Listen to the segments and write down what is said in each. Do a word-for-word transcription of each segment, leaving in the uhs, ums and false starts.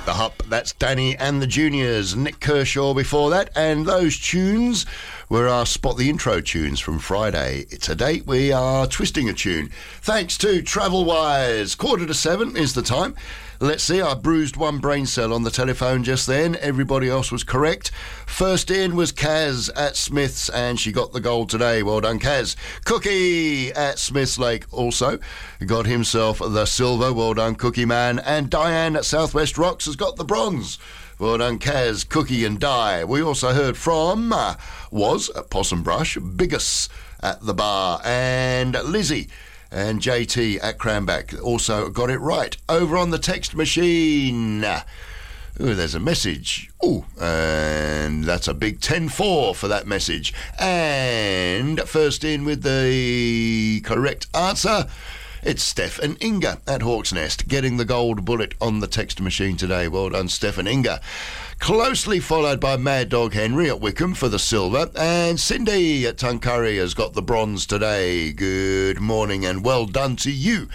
The Hup, that's Danny and the Juniors. Nick Kershaw before that, and those tunes were our Spot the Intro tunes from Friday. Today we are twisting a tune. Thanks to Travelwise. Quarter to seven is the time. Let's see, I bruised one brain cell on the telephone just then. Everybody else was correct. First in was Kaz at Smith's, and she got the gold today. Well done, Kaz. Cookie at Smith's Lake also got himself the silver. Well done, Cookie Man. And Diane at Southwest Rocks has got the bronze. Well done, Kaz, Cookie and Di. We also heard from, uh, was at Possum Brush, Biggest at the bar, and Lizzie and J T at Cranback also got it right. Over on the text machine, ooh, there's a message. Ooh, and that's a big ten four for that message. And first in with the correct answer, it's Steph and Inga at Hawk's Nest, getting the gold bullet on the text machine today. Well done, Steph and Inga. Closely followed by Mad Dog Henry at Wickham for the silver, and Cindy at Tuncurry has got the bronze today. Good morning and well done to you.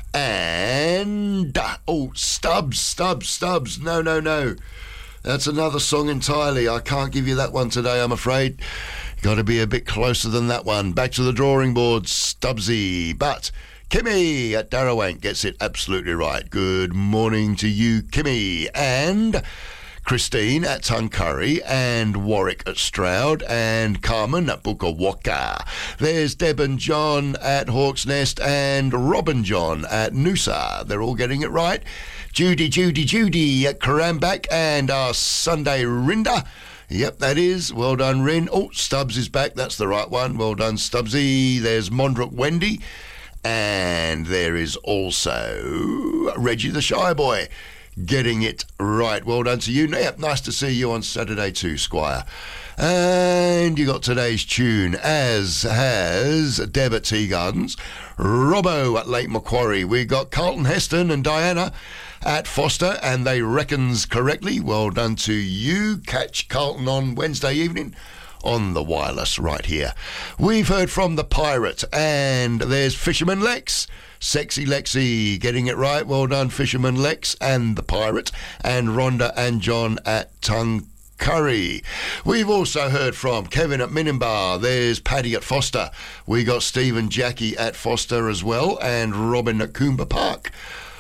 And, oh, Stubbs, Stubbs, Stubbs, no, no, no. That's another song entirely. I can't give you that one today, I'm afraid. Got to be a bit closer than that one. Back to the drawing board, Stubbsy. But Kimmy at Darrawank gets it absolutely right. Good morning to you, Kimmy. And Christine at Tuncurry, and Warwick at Stroud, and Carmen at Bukawaka. There's Deb and John at Hawk's Nest, and Robin John at Noosa. They're all getting it right. Judy, Judy, Judy at Karambak, and our Sunday Rinda. Yep, that is. Well done, Rin. Oh, Stubbs is back. That's the right one. Well done, Stubbsy. There's Mondrick Wendy. And there is also Reggie the Shy Boy getting it right. Well done to you. Yep, nice to see you on Saturday too, Squire. And you got today's tune, as has Deb at Tea Gardens, Robbo at Lake Macquarie. We got Carlton Heston and Diana at Foster, and they reckons correctly. Well done to you. Catch Carlton on Wednesday evening on the wireless right here. We've heard from the Pirate, and there's Fisherman Lex. Sexy Lexi getting it right. Well done, Fisherman Lex and the Pirate, and Rhonda and John at Tuncurry. We've also heard from Kevin at Minimbar. There's Paddy at Foster. We got Steve and Jackie at Foster as well, and Robin at Coomba Park.